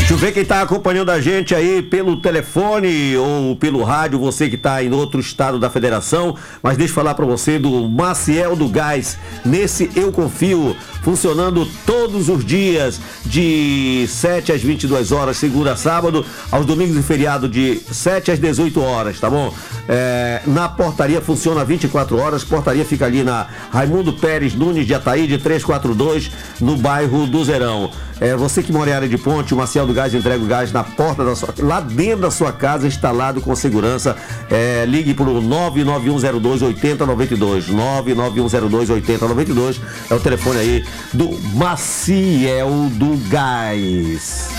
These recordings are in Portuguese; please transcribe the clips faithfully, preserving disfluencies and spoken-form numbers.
Deixa eu ver quem está acompanhando a gente aí pelo telefone ou pelo rádio, você que está em outro estado da federação, mas deixa eu falar para você do Maciel do Gás. Nesse eu confio, funcionando todos os dias de sete às vinte e duas horas, segunda a sábado, aos domingos e feriado de sete às dezoito horas, tá bom? É, na portaria funciona vinte e quatro horas, portaria fica ali na Raimundo Pérez Nunes de Ataíde trezentos e quarenta e dois, no bairro do Zerão. É, você que mora em área de ponte, o Maciel do Gás entrega o gás na porta da sua, lá dentro da sua casa, instalado com segurança. É, ligue para o nove nove um zero dois oito zero nove dois, nove nove um zero dois oito zero nove dois, é o telefone aí do Maciel do Gás.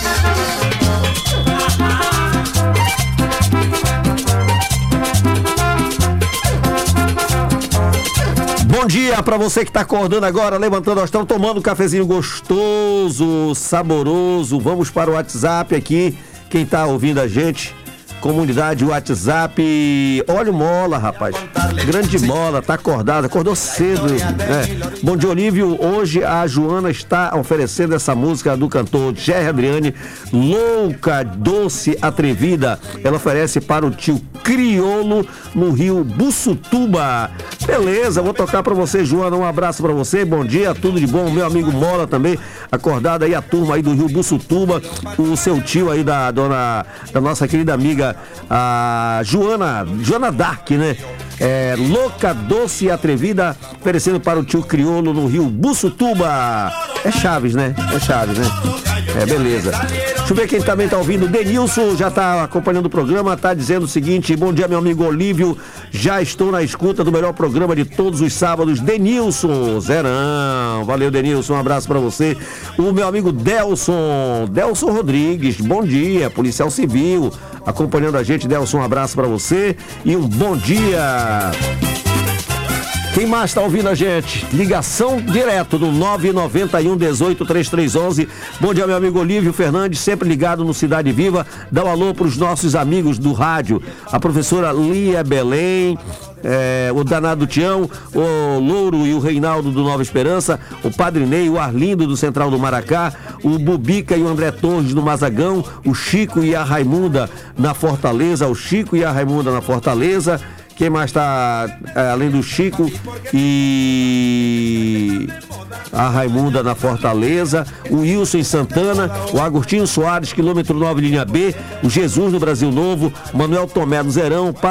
Bom dia para você que está acordando agora, levantando, nós estamos tomando um cafezinho gostoso, saboroso. Vamos para o WhatsApp aqui, quem está ouvindo a gente, comunidade WhatsApp. Olha o Mola, rapaz, grande Mola, tá acordado, acordou cedo. É. Bom dia, Olívio. Hoje a Joana está oferecendo essa música do cantor Jerry Adriane, Louca, Doce, Atrevida. Ela oferece para o tio Criolo no Rio Bussutuba. Beleza, vou tocar pra você, Joana, um abraço pra você, bom dia, tudo de bom, meu amigo Mola também, acordado aí, a turma aí do Rio Bussutuba, o seu tio aí da dona, da nossa querida amiga, a Joana, Joana Dark, né? É, Louca, Doce e Atrevida, oferecendo para o tio Criolo no Rio Bussutuba. É Chaves, né? É Chaves, né? É, beleza. Deixa eu ver quem também tá ouvindo. Denilson já tá acompanhando o programa, tá dizendo o seguinte: bom dia, meu amigo Olívio, já estou na escuta do melhor programa de todos os sábados. Denilson, Zerão. Valeu, Denilson, um abraço pra você. O meu amigo Delson, Delson Rodrigues, bom dia, policial civil, acompanhando a gente. Delson, um abraço pra você e um bom dia. Quem mais está ouvindo a gente? Ligação direto do nove nove um, dezoito, trinta e três onze. Bom dia, meu amigo Olívio Fernandes, sempre ligado no Cidade Viva. Dá um alô para os nossos amigos do rádio. A professora Lia Belém, é, o Danado Tião, o Louro e o Reinaldo do Nova Esperança, o Padre Ney, o Arlindo do Central do Maracá, o Bubica e o André Torres do Mazagão, o Chico e a Raimunda na Fortaleza, o Chico e a Raimunda na Fortaleza. Quem mais está, além do Chico e a Raimunda na Fortaleza, o Wilson em Santana, o Agostinho Soares, quilômetro nove, linha B, o Jesus no Brasil Novo, Manuel Tomé no Zerão,